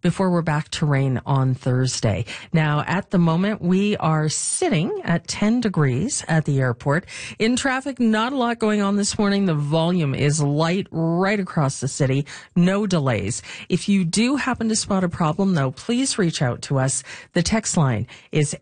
before we're back to rain on Thursday. Now, at the moment, we are sitting at 10 degrees at the airport. In traffic, not a lot going on this morning. The volume is light right across the city. No delays. If you do happen to spot a problem, though, please reach out to us. The text line is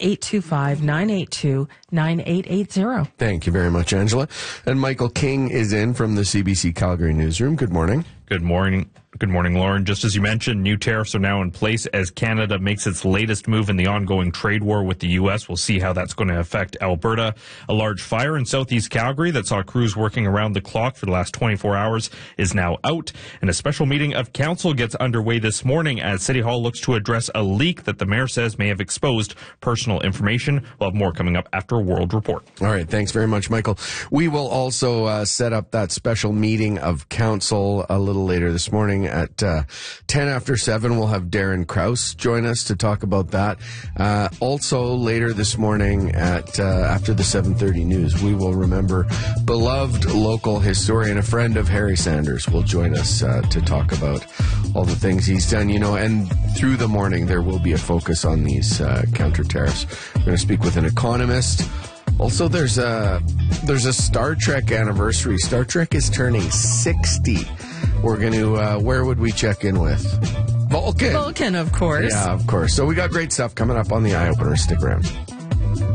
825-982-9880. Thank you very much, Angela. And Michael King is in from the CBC Calgary newsroom. Good morning. Good morning. Good morning, Lauren. Just as you mentioned, new tariffs are now in place as Canada makes its latest move in the ongoing trade war with the U.S. We'll see how that's going to affect Alberta. A large fire in southeast Calgary that saw crews working around the clock for the last 24 hours is now out. And a special meeting of council gets underway this morning as City Hall looks to address a leak that the mayor says may have exposed personal information. We'll have more coming up after a World Report. All right. Thanks very much, Michael. We will also set up that special meeting of council a little later this morning at 10 after 7. We'll have Darren Krause join us to talk about that. Also later this morning at after the 7:30 news, we will remember beloved local historian, a friend of Harry Sanders, will join us to talk about all the things he's done. And through the morning there will be a focus on these counter tariffs. We're going to speak with an economist. Also, there's a Star Trek anniversary. Star Trek is turning 60. We're going to, where would we check in with? Vulcan. Vulcan, of course. Yeah, of course. So we got great stuff coming up on the Eye Opener. Stick around.